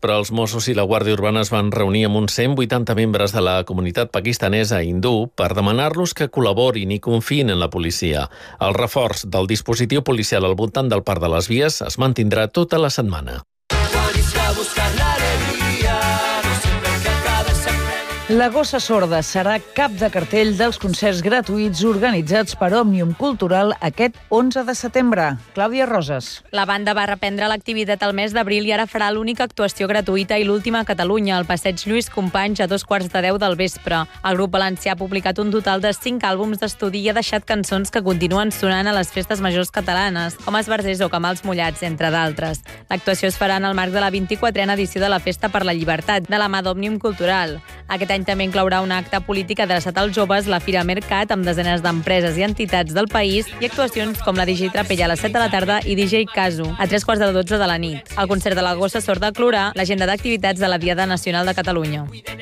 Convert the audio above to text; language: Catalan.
vespre, els Mossos i la Guàrdia Urbana es van reunir amb uns 180 membres de la comunitat pakistanesa hindú per demanar-los que col·laborin i confiïn en la policia. El reforç del dispositiu policial al voltant del Parc de les Vies es mantindrà tota la setmana. La Gossa Sorda serà cap de cartell dels concerts gratuïts organitzats per Òmnium Cultural aquest 11 de setembre. Clàudia Roses. La banda va reprendre l'activitat al mes d'abril i ara farà l'única actuació gratuïta i l'última a Catalunya, al passeig Lluís Companys a 2:15 del vespre. El grup valencià ha publicat un total de 5 àlbums d'estudi i ha deixat cançons que continuen sonant a les festes majors catalanes, com Esbarzers o Camals Mullats, entre d'altres. L'actuació es farà en el marc de la 24a edició de la Festa per la Llibertat, de la mà d'Òmnium Cultural. Aquest any també inclourà un acte polític adreçat als joves, la Fira Mercat, amb desenes d'empreses i entitats del país, i actuacions com la DJ Trapella a les 7 de la tarda i DJ Casu a 3:15 de la nit. El concert de la Gossa Sorda clourà l'agenda d'activitats de la Diada Nacional de Catalunya.